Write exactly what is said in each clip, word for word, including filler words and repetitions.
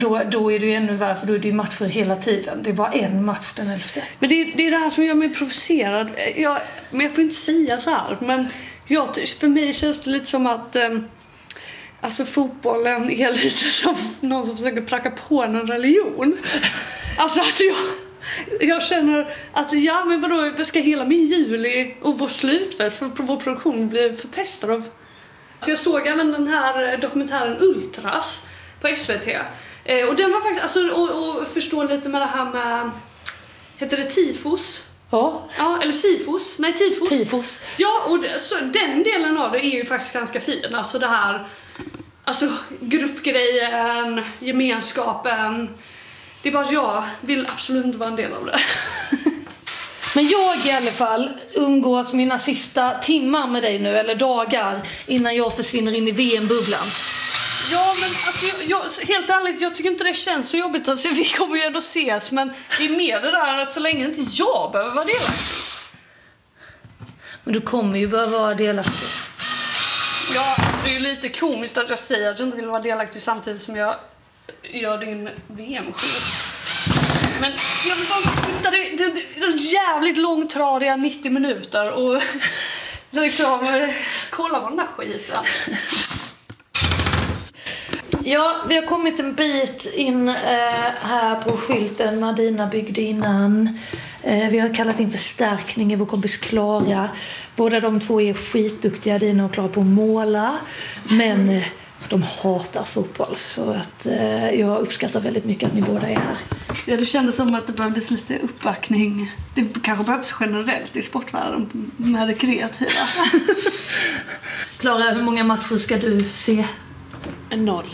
Då, då är det ju ännu värre, för då är det ju matcher hela tiden. Det är bara en match den elfte. Men det, det är det här som gör mig provocerad. Jag, men jag får inte säga så här. Men jag, för mig känns det lite som att eh, alltså fotbollen är lite som någon som försöker pracka på en religion. Alltså att jag, jag känner att ja, men vadå, ska hela min juli och vår slutfest för vår produktion bli förpestad av. Så jag såg även den här dokumentären Ultras på S V T. Eh, och den var faktiskt, alltså, och, och förstå lite med det här med, heter det tifos? Ja. Ja, eller sifos. Nej, tifos. Tifos. Ja, och det, så den delen av det är ju faktiskt ganska fin. Alltså det här, alltså gruppgrejen, gemenskapen. Det är bara att jag vill absolut inte vara en del av det. Men jag i alla fall umgås mina sista timmar med dig nu, eller dagar, innan jag försvinner in i V M-bubblan. Ja, men alltså, jag, jag, helt ärligt, jag tycker inte det känns så jobbigt. Alltså, vi kommer ju ändå ses, men det är mer det där att så länge inte jag behöver vara delaktig. Men du kommer ju behöva vara delaktig. Ja, det är ju lite komiskt att jag säger att jag inte vill vara delaktig samtidigt som jag gör din V M-skiss. Men jag vill bara sitta, det, det, det är jävligt långtradiga nittio minuter och liksom kolla på den där skiten. Ja, vi har kommit en bit in eh, här på skylten Madina byggde innan. Eh, vi har kallat in förstärkning i vår kompis Klara. Båda de två är skitduktiga, Dina och Klara, på att måla. Men eh, de hatar fotboll, så att eh, jag uppskattar väldigt mycket att ni båda är här. Ja, det kändes som att det behövdes lite uppbackning. Det kanske behövs generellt i sportvärlden med det kreativa. Klara, hur många matcher ska du se? En noll.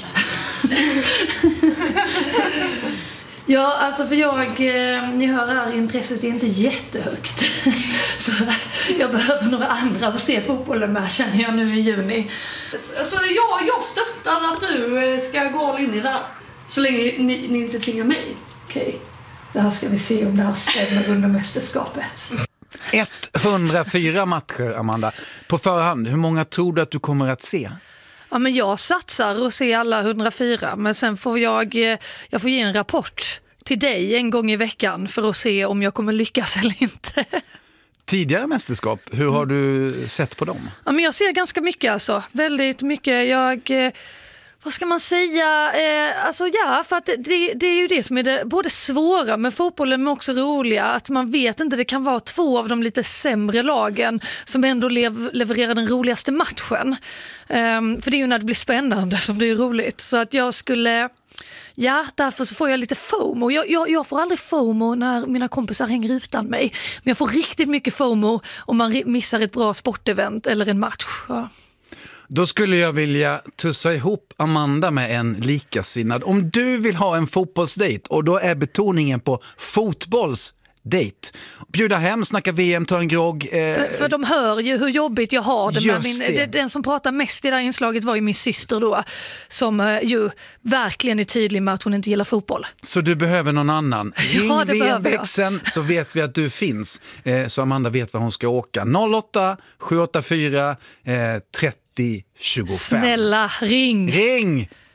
Ja, alltså för jag, ni hör här, intresset är inte jättehögt. Så jag behöver några andra att se fotbollen med, känner jag nu i juni. Alltså jag, jag stöttar att du ska gå all in i det här. Så länge ni, ni inte tvingar mig. Okej, det här ska vi se om det här stämmer under mästerskapet. etthundrafyra matcher, Amanda. På förhand, hur många tror du att du kommer att se? Ja, men jag satsar och ser alla hundrafyra, men sen får jag, jag får ge en rapport till dig en gång i veckan för att se om jag kommer lyckas eller inte. Tidigare mästerskap, hur har du sett på dem? Ja, men jag ser ganska mycket, alltså. Väldigt mycket. Jag... Vad ska man säga? Eh, alltså ja, för att det, det är ju det som är det både svåra med fotbollen men också roliga. Att man vet inte, det kan vara två av de lite sämre lagen som ändå lev, levererar den roligaste matchen. Eh, för det är ju när det blir spännande som det är roligt. Så att jag skulle... Ja, därför så får jag lite FOMO. Jag, jag, jag får aldrig FOMO när mina kompisar hänger utan mig. Men jag får riktigt mycket FOMO om man missar ett bra sportevent eller en match. Ja. Då skulle jag vilja tussa ihop Amanda med en likasinnad. Om du vill ha en fotbollsdate, och då är betoningen på fotbollsdate. Bjuda hem, snacka V M, ta en grogg. Eh... För, för de hör ju hur jobbigt jag har det. Med min, det. Den som pratar mest i det här inslaget var ju min syster då. Som eh, ju verkligen är tydlig med att hon inte gillar fotboll. Så du behöver någon annan. Ring Ja, det V behöver jag. M-växeln så vet vi att du finns. Eh, så Amanda vet var hon ska åka. noll åtta sju åtta fyra trettio tjugofem. Snälla, ring! Ring!